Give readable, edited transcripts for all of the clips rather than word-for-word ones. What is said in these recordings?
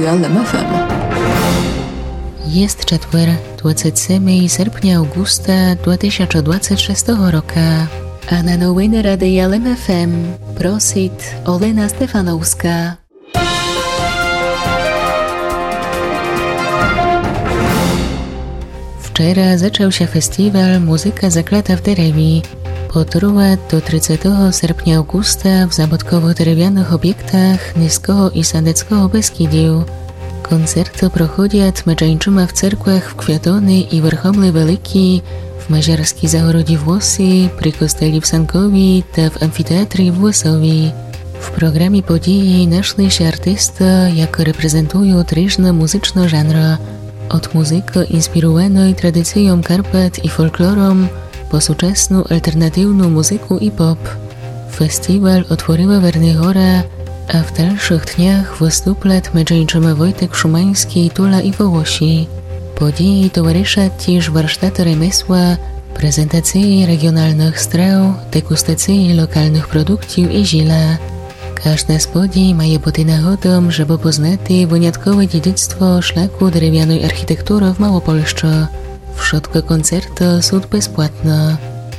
LEM FM. Jest четвер, 27 серпня августа 2026 року. А на новини Радія LEM FM просить Олена Стефановська. Wczoraj zaczął się festiwal Muzyka zaklata w Derewi. Potrwa do 30 sierpnia augusta w zabudkowo-drewnianych obiektach Niskiego i Sandeckiego Beskidiu. Koncerty prochodzą meczańczyma w cerkwach w Kwiatony i Werchomle Wielki, w Maziarskiej Zagorodzie Włosy, przy kosteli w Sankowi i w amfiteatrze w Włosowi. W programie podії нашли się artysta, jako reprezentują różne muzyczne żanry, od muzyki inspirowanej tradycją Karpat i folklorem, po współczesną alternatywną muzykę i pop. Festiwal otworzyła Wernihora, a w dalszych dniach wystąpić meczańczyma Wojtek Szumański, Tula i Wołosi. Podії towarzysza też warsztaty remesła, prezentacje regionalnych straw, degustacje lokalnych produktów i zila. Każda z podій ma bути нагодом, żeby poznać wyjątkowe dziedzictwo szlaku drewnianej architektury w Małopolsce. Wszystkie koncerty są bezpłatne.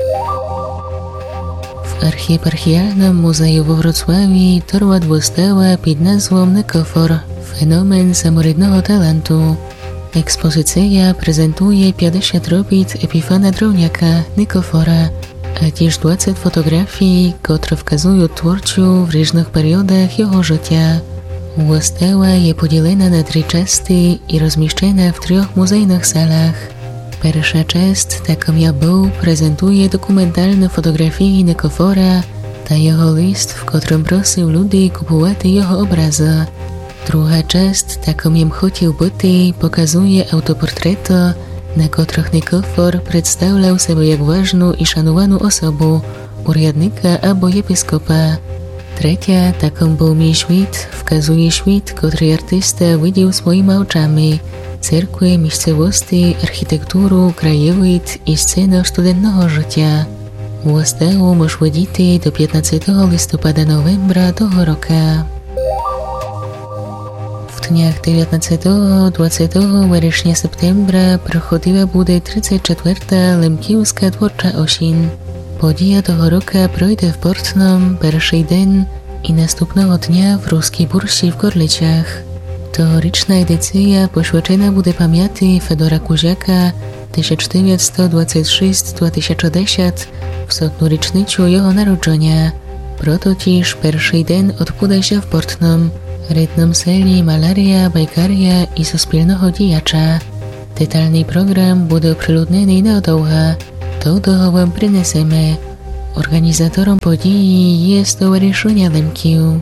W Archieparchialnym Muzeum we Wrocławiu trwa wystawa pod nazwą Nykofor – fenomen samorydnego talentu. Ekspozycja prezentuje 50 robót Epifana Drowniaka, Nykofora, a też 20 fotografii, które wskazują twórców w różnych periodach jego życia. Wystawa jest podzielona na 3 części i rozmieszczona w 3 muzejnych salach. Pierwsza część, taką jak był, prezentuje dokumentalne fotografie Nykofora, ta jego list, w którym prosił ludzi kupować jego obrazy. Druga część, taką jem chciał być, pokazuje autoportrety, na których Nykofor przedstawiał sobie jak ważną i szanowaną osobę, urzędnika albo episkopa. Trzecia, taką był mi świat, wskazuje świat, który artysta widział swoimi oczami, cerkwie, miejscowości, architekturę, krajowid i scenę studentnego życia. Wystawę można widzieć do 15 listopada-novembra tego roku. W dniach 19-20 września septembra prochodziła będzie 34. Lemkiewska Twórcza Osien. Podija tego roku projdzie w Portnom pierwszy dzień i następnego dnia w Ruskiej Bursi w Gorlicach. Tegoroczna edycja poświęcona będzie pamięci Fedora Kuziaka 1926-2010 w 100. rocznicę jego narodzenia. Proto też pierwszy dzień odbywa się w Portnom, rytm seli malaria, bajkaria i sospielnego dziejacza. Detalny program będzie oprzyludniony na długo. To dochowam przyniesiemy. Organizatorom podії jest Stowarzyszenie Lemkiów.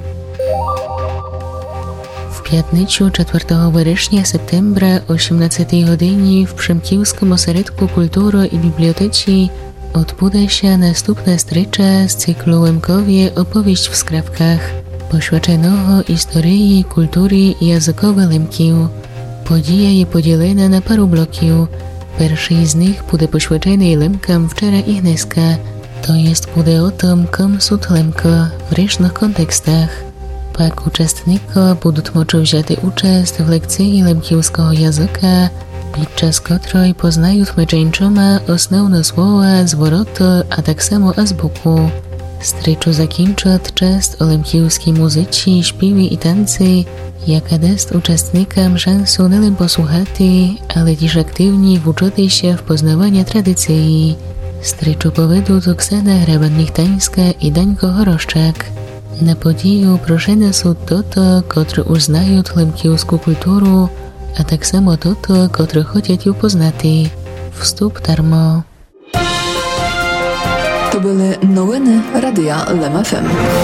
W piątnicę 4 września septembra 18 godzinie w Przemkiewskim Ośrodku Kultury i Biblioteki odbywa się następna strycza z cyklu Lemkowie opowieść w skrawkach, poświęconego historii, kultury i językowi Lemkiów. Podija jest podzielona na paru bloków. Pierwszy z nich będzie poświęcony Lemkam wczoraj i dneska, to jest będzie o tym, kim są Lemko w różnych kontekstach. Pak uczestnicy będą mogli wziąć udział w lekcji lemkiewskiego języka, podczas której poznają meczańczyma osnovne słowa, zwroty, a tak samo azbuku. Stryczu zakończy część o lemkiewskiej muzyce, śpiewie i tańcy, jaka daje uczestnikom szansę nie tylko posłuchać, ale też aktywnie wczuć się w poznawanie tradycji. Stryczu povedu Oksana Hraban-Michtańska i Dańko Horoszczak. Na podiju proszone są to, które już znają lemkiewską kulturę, a tak samo to, które chcą ją poznać. Wstup darmo. To były nowiny Radia LEM FM.